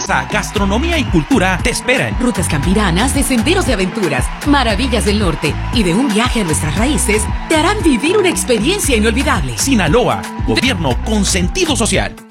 diversa gastronomía y cultura te esperan. Rutas campiranas, de senderos de aventuras, maravillas del norte y de un viaje a nuestras raíces te harán vivir una experiencia inolvidable. Sinaloa, gobierno con sentido social.